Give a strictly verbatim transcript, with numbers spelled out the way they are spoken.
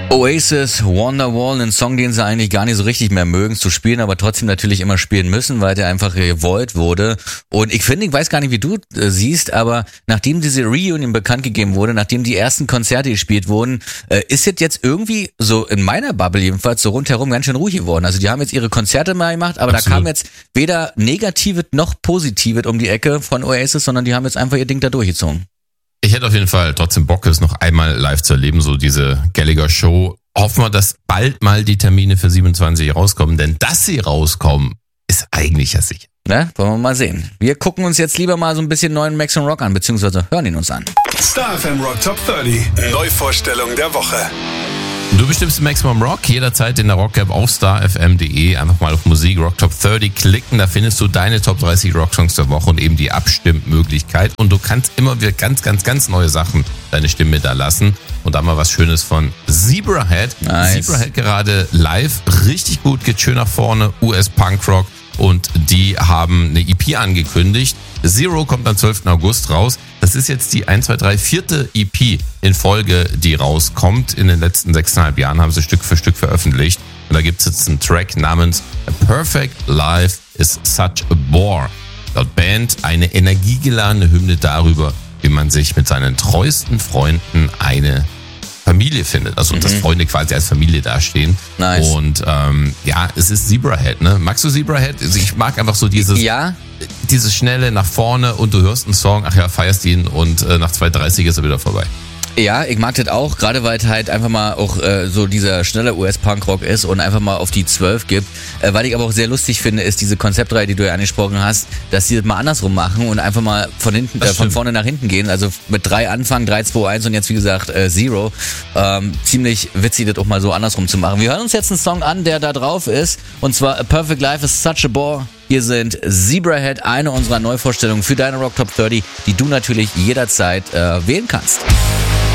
Oasis, Wonderwall, ein Song, den sie eigentlich gar nicht so richtig mehr mögen zu spielen, aber trotzdem natürlich immer spielen müssen, weil der einfach gewollt wurde. Und ich finde, ich weiß gar nicht, wie du äh, siehst, aber nachdem diese Reunion bekannt gegeben wurde, nachdem die ersten Konzerte gespielt wurden, äh, ist es jetzt irgendwie so in meiner Bubble jedenfalls so rundherum ganz schön ruhig geworden. Also die haben jetzt ihre Konzerte mal gemacht, aber Absolut. Da kam jetzt weder Negatives noch Positives um die Ecke von Oasis, sondern die haben jetzt einfach ihr Ding da durchgezogen. Ich hätte auf jeden Fall trotzdem Bock, es noch einmal live zu erleben, so diese Gallagher-Show. Hoffen wir, dass bald mal die Termine für siebenundzwanzig rauskommen, denn dass sie rauskommen, ist eigentlich ja sicher. Ne? Wollen wir mal sehen. Wir gucken uns jetzt lieber mal so ein bisschen neuen Max and Rock an, beziehungsweise hören ihn uns an. Star F M Rock Top dreißig, Neuvorstellung der Woche. Du bestimmst Maximum Rock jederzeit in der Rock-App auf star f m punkt d e. Einfach mal auf Musik Rock Top dreißig klicken, da findest du deine Top dreißig Rocksongs der Woche und eben die Abstimmmöglichkeit. Und du kannst immer wieder ganz, ganz, ganz neue Sachen deine Stimme da lassen. Und da mal was Schönes von Zebrahead. Nice. Zebrahead gerade live, richtig gut, geht schön nach vorne, U S-Punkrock. Und die haben eine E P angekündigt. Zero kommt am zwölften August raus. Das ist jetzt die eins, zwei, drei, vierte E P in Folge, die rauskommt. In den letzten sechseinhalb Jahren haben sie Stück für Stück veröffentlicht. Und da gibt es jetzt einen Track namens A Perfect Life is Such a Bore. Laut Band eine energiegeladene Hymne darüber, wie man sich mit seinen treuesten Freunden eine Familie findet, also mhm. dass Freunde quasi als Familie dastehen. Nice. Und ähm, ja, es ist Zebrahead, ne? Magst du Zebrahead? Also ich mag einfach so dieses, ja. dieses schnelle nach vorne und du hörst einen Song, ach ja, feierst ihn und äh, nach zwei dreißig ist er wieder vorbei. Ja, ich mag das auch, gerade weil es halt einfach mal auch äh, so dieser schnelle U S-Punkrock ist und einfach mal auf die zwölf gibt. Äh, weil ich aber auch sehr lustig finde, ist diese Konzeptreihe, die du ja angesprochen hast, dass die das mal andersrum machen und einfach mal von hinten, äh, von vorne nach hinten gehen. Also mit drei anfangen, drei, zwei, eins und jetzt wie gesagt äh, Zero. Ähm, ziemlich witzig, das auch mal so andersrum zu machen. Wir hören uns jetzt einen Song an, der da drauf ist, und zwar A Perfect Life is Such a Bore. Hier sind Zebrahead, eine unserer Neuvorstellungen für deine Rock Top dreißig, die du natürlich jederzeit äh, wählen kannst.